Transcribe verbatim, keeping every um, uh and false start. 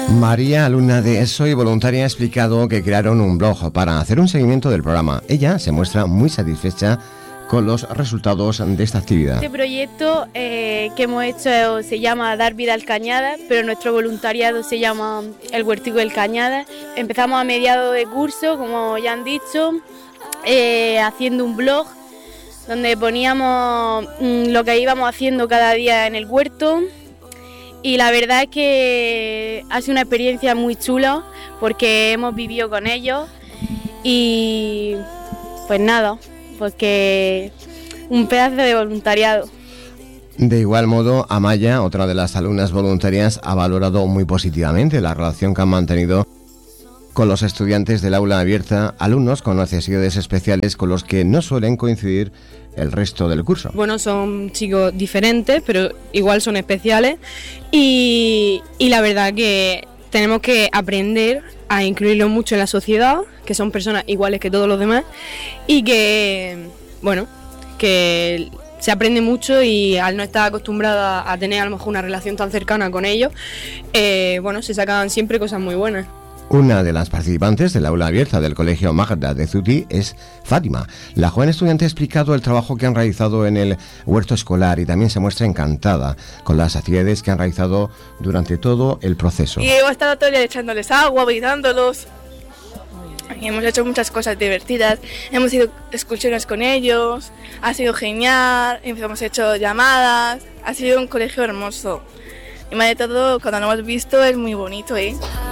María, alumna de ESO y voluntaria, ha explicado que crearon un blog para hacer un seguimiento del programa. Ella se muestra muy satisfecha con los resultados de esta actividad. Este proyecto eh, que hemos hecho se llama Dar Vida al Cañada, pero nuestro voluntariado se llama El Huertico del Cañada. Empezamos a mediados de curso, como ya han dicho, eh, haciendo un blog donde poníamos mmm, lo que íbamos haciendo cada día en el huerto. Y la verdad es que ha sido una experiencia muy chula porque hemos vivido con ellos y pues nada, pues que un pedazo de voluntariado. De igual modo, Amaya, otra de las alumnas voluntarias, ha valorado muy positivamente la relación que han mantenido con los estudiantes del aula abierta, alumnos con necesidades especiales con los que no suelen coincidir el resto del curso. Bueno, son chicos diferentes, pero igual son especiales y, y la verdad que tenemos que aprender a incluirlos mucho en la sociedad, que son personas iguales que todos los demás y que, bueno, que se aprende mucho y al no estar acostumbrada a tener a lo mejor una relación tan cercana con ellos, eh, bueno, se sacan siempre cosas muy buenas. Una de las participantes del aula abierta del Colegio Magda de Zuti es Fátima. La joven estudiante ha explicado el trabajo que han realizado en el huerto escolar y también se muestra encantada con las actividades que han realizado durante todo el proceso. Y hemos estado todo el día echándoles agua, bailándolos. Y hemos hecho muchas cosas divertidas. Hemos ido excursiones con ellos. Ha sido genial. Hemos hecho llamadas. Ha sido un colegio hermoso. Y más de todo, cuando lo hemos visto, es muy bonito, ¿eh?